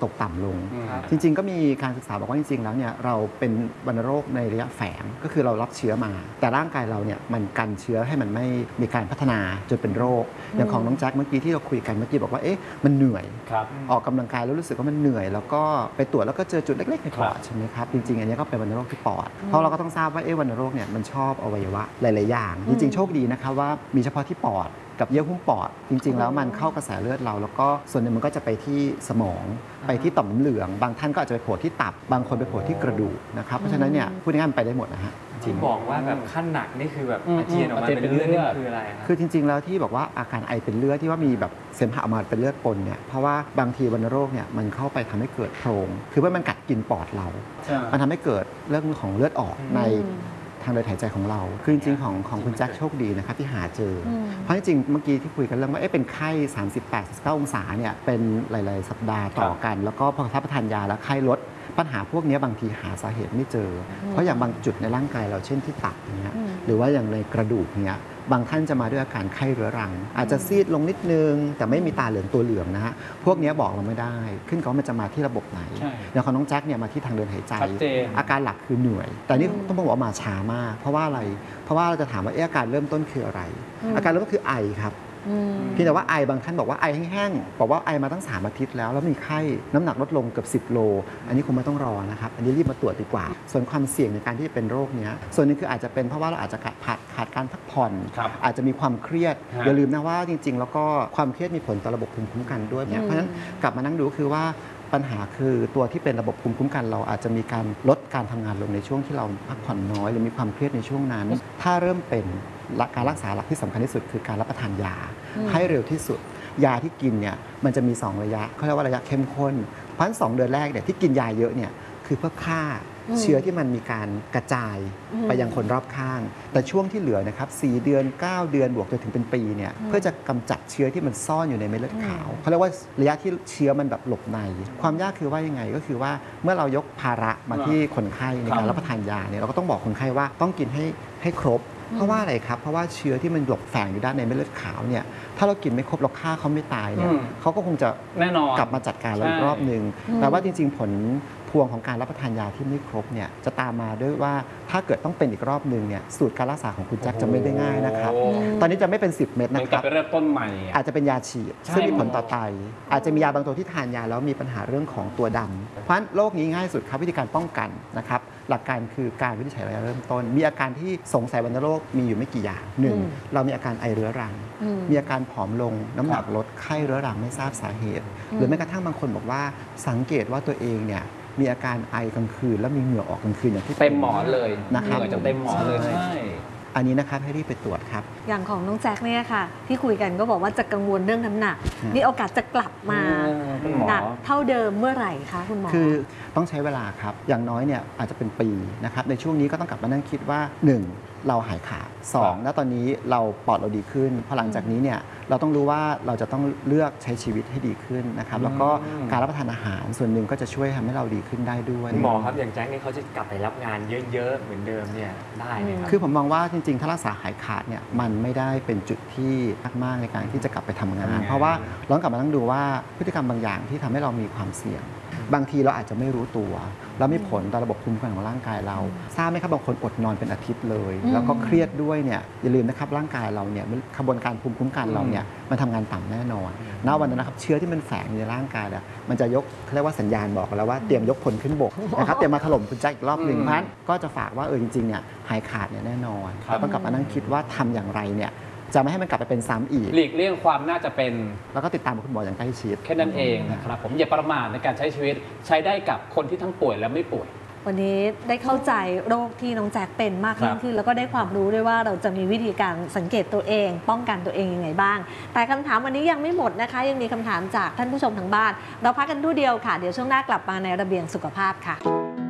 ตกต่ำลงจริงๆก็มีการศึกษาบอกว่าจริงๆแล้วเนี่ยเราเป็นวัณโรคในระยะแฝงก็คือเรารับเชื้อมาแต่ร่างกายเราเนี่ยมันกันเชื้อให้มันไม่มีการพัฒนาจนเป็นโรคอย่างของน้องแจ็คเมื่อกี้ที่เราคุยกันเมื่อกี้บอกว่าเอ๊ะมันเหนื่อยออกกำลังกายแล้วรู้สึกว่ามันเหนื่อยแล้วก็ไปตรวจแล้วก็เจอจุดเล็กๆในปอดใช่ไหมครับจริงๆอันนี้ก็เป็นวัณโรคที่ปอดเพราะเราก็ต้องทราบว่าวัณโรคเนี่ยมันชอบอวัยวะหลายๆอย่างจริงๆโชคดีนะครับว่ามีเฉพาะที่ปอดกับเยื่อหุ้มปอดจริงๆแล้วมันเข้ากระแสเลือดเราแล้วก็ส่วนหนึ่งมันก็จะไปที่สมองไปที่ต่อมน้ำเหลืองบางท่านก็อาจจะไปโผล่ที่ตับบางคนไปโผล่ที่กระดูกนะครับเพราะฉะนั้นเนี่ยพูดง่ายๆมันไปได้หมดนะฮะที่บอกว่าแบบขั้นหนักนี่คือแบบอาเจียนออกมาเป็นเลือดนี่คืออะไรคือจริงๆแล้วที่บอกว่าอาการไอเป็นเลือดที่ว่ามีแบบเสมหะออกมาเป็นเลือดปนเนี่ยเพราะว่าบางทีวัณโรคเนี่ยมันเข้าไปทำให้เกิดโพรงคือว่ามันกัดกินปอดเรามันทำให้เกิดเรื่องของเลือดออกในทางเดินหายใจของเราคือจริงๆของคุณแจ็คโชคดีนะครับที่หาเจอเพราะจริงๆเมื่อกี้ที่คุยกันเรื่องว่าเป็นไข้38-39องศาเนี่ยเป็นหลายๆสัปดาห์ต่อกันแล้วก็พอรับประทานยาแล้วไข้ลดปัญหาพวกนี้บางทีหาสาเหตุไม่เจอเพราะอย่างบางจุดในร่างกายเราเช่นที่ตับอย่างเงี้ยหรือว่าอย่างในกระดูกเนี้ยบางท่านจะมาด้วยอาการไข้เรื้อรังอาจจะซีดลงนิดนึงแต่ไม่มีตาเหลืองตัวเหลืองนะฮะพวกนี้บอกเราไม่ได้ขึ้นกับว่ามันจะมาที่ระบบไหนอย่างของน้องแจ็คเนี่ยมาที่ทางเดินหายใจอาการหลักคือเหนื่อยแต่นี่ต้องบอกว่ามาช้ามากเพราะว่าอะไรเพราะว่าเราจะถามว่าอาการเริ่มต้นคืออะไรอาการเริ่มต้นคือไอครับเพียงแต่ว่าไอบางท่านบอกว่าไอแห้งๆบอกว่าไอมาตั้ง3 อาทิตย์แล้วมีไข้น้ำหนักลดลงเกือบ10 โลอันนี้คงไม่ต้องรอนะครับอันนี้รีบมาตรวจดีกว่าส่วนความเสี่ยงในการที่จะเป็นโรคนี้ส่วนนึงคืออาจจะเป็นเพราะว่าเราอาจจะขาดการพักผ่อนอาจจะมีความเครียดอย่าลืมนะว่าจริงๆแล้วก็ความเครียดมีผลต่อระบบภูมิคุ้มกันด้วยเนี่ยเพราะฉะนั้นกลับมานั่งดูคือว่าปัญหาคือตัวที่เป็นระบบภูมิคุ้มกันเราอาจจะมีการลดการทำงานลงในช่วงที่เราพักผ่อนน้อยหรือมีความเครียดในช่วงนั้นถ้าเริ่มเป็นการรักษาหลักที่สำคัญที่สุดคือการรับประทานยาให้เร็วที่สุดยาที่กินเนี่ยมันจะมี2 ระยะเขาเรียกว่าระยะเข้มข้นเพราะฉะนั้น2 เดือนแรกเนี่ยที่กินยาเยอะเนี่ยคือเพื่อฆ่าเชื้อที่มันมีการกระจายไปยังคนรอบข้างแต่ช่วงที่เหลือนะครับ4 เดือน 9 เดือนบวกจนถึงเป็นปีเนี่ยเพื่อจะกำจัดเชื้อที่มันซ่อนอยู่ในเม็ดเลือดขาวเขาเรียกว่าระยะที่เชื้อมันแบบหลบในความยากคือว่ายังไงก็คือว่าเมื่อเรายกภาระมาที่คนไข้ในการรับประทานยาเนี่ยเราก็ต้องบอกคนไข้ว่าต้องกินให้ครบเพราะว่าอะไรครับเพราะว่าเชื้อที่มันหลบแฝงอยู่ด้านในเม็ดเลือดขาวเนี่ยถ้าเรากินไม่ครบเราฆ่าเขาไม่ตายเนี่ยเขาก็คงจะแน่นอนกลับมาจัดการเราอีกรอบนึงแต่ว่าจริงๆผลพวงของการรับประทานยาที่ไม่ครบเนี่ยจะตามมาด้วยว่าถ้าเกิดต้องเป็นอีกรอบนึงเนี่ยสูตรการรักษาของคุณแจ็คจะไม่ได้ง่ายนะครับตอนนี้จะไม่เป็น10 เม็ดนะครับเริ่มต้นใหม่อาจจะเป็นยาฉีดซึ่งมีผลต่อไตอาจจะมียาบางตัวที่ทานยาแล้วมีปัญหาเรื่องของตัวดำเพราะฉะนั้นโรคนี้ง่ายสุดครับวิธีการป้องกันนะครับหลักการคือการวินิจฉัยระยะเริ่มต้นมีอาการที่สงสัยวัณโรคมีอยู่ไม่กี่อย่าง1เรามีอาการไอเรื้อรังมีอาการผอมลงน้ำหนักลดไข้เรื้อรังไม่ทราบสาเหตุหรือแม้กระทั่งบางคนบอกว่าสังเกตว่าตัวเองเนี่ยมีอาการไอกลางคืนแล้วมีเหงื่อออกกลางคืนอย่างที่เต็มหมอนเลยนะครับจะเต็มหมอนเลยอันนี้นะครับให้รีบไปตรวจครับอย่างของน้องแจ็คเนี่ยค่ะที่คุยกันก็บอกว่าจะกังวลเรื่องน้ำหนักนี่โอกาสจะกลับมาหนักเท่าเดิมเมื่อไหร่คะคุณหมอคือต้องใช้เวลาครับอย่างน้อยเนี่ยอาจจะเป็นปีนะครับในช่วงนี้ก็ต้องกลับมานั่งคิดว่า1เราหายขาด2ณตอนนี้เราปอดเราดีขึ้นพอหลังจากนี้เนี่ยเราต้องรู้ว่าเราจะต้องเลือกใช้ชีวิตให้ดีขึ้นนะครับแล้วก็การรับประทานอาหารส่วนหนึ่งก็จะช่วยทำให้เราดีขึ้นได้ด้วยหมอครับอย่างแจ็คนี่เขาจะกลับไปรับงานเยอะๆเหมือนเดิมเนี่ยได้ไหมครับคือผมมองว่าจริงๆถ้ารักษาหายขาดเนี่ยมันไม่ได้เป็นจุดที่มากในการที่จะกลับไปทำงานเพราะว่าเรากลับมาต้องดูว่าพฤติกรรมบางอย่างที่ทำให้เรามีความเสี่ยงบางทีเราอาจจะไม่รู้ตัวแล้วมีผลต่อระบบภูมิคุ้มกันของร่างกายเราทราบไหมครับบางคนอดนอนเป็นอาทิตย์เลยแล้วก็เครียดด้วยเนี่ยอย่าลืมนะครับร่างกายเราเนี่ยกระบวนการภูมิคุ้มกันเราเนี่ยมันทำงานต่ำแน่นอนณวันนั้นนะครับเชื้อที่มันแฝงในร่างกายเนี่ยมันจะยกเรียกว่าสัญญาณบอกแล้วว่าเตรียมยกพลขึ้นบกนะครับเตรียมมาถล่มคุณแจ็คอีกรอบหนึ่งเพราะฉะนั้นก็จะฝากว่าจริงๆเนี่ยหายขาดเนี่ยแน่นอนเราต้องกลับมานั่งคิดว่าทำอย่างไรเนี่ยจะไม่ให้มันกลับไปเป็นซ้ำอีกหลีกเลี่ยงความน่าจะเป็นแล้วก็ติดตามคุณหมออย่างใกล้ชิดแค่นั้นเองนะครับผมอย่าประมาทในการใช้ชีวิตใช้ได้กับคนที่ทั้งป่วยและไม่ป่วยวันนี้ได้เข้าใจโรคที่น้องแจ็คเป็นมากยิ่งขึ้นแล้วก็ได้ความรู้ด้วยว่าเราจะมีวิธีการสังเกตตัวเองป้องกันตัวเองยังไงบ้างแต่คำถามวันนี้ยังไม่หมดนะคะยังมีคำถามจากท่านผู้ชมทางบ้านเราพักกันครู่เดียวค่ะเดี๋ยวช่วงหน้ากลับมาในระเบียงสุขภาพค่ะ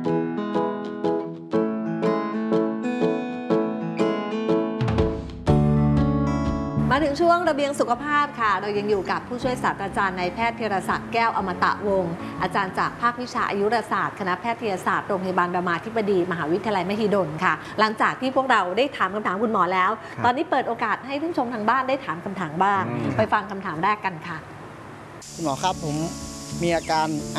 มาถึงช่วงระเบียงสุขภาพค่ะเรายังอยู่กับผู้ช่วยศาสตราจารย์นายแพทย์ธีรศักดิ์แก้วอมตะวงศ์อาจารย์จากภาควิชาอายุรศาสตร์คณะแพทยศาสตร์โรงพยาบาลรามาธิบดีมหาวิทยาลัยมหิดลค่ะหลังจากที่พวกเราได้ถามคำถามคุณหมอแล้วตอนนี้เปิดโอกาสให้ผู้ชมทางบ้านได้ถามคำถามบ้างไปฟังคำถามแรกกันค่ะคุณหมอครับผมมีอาการไอ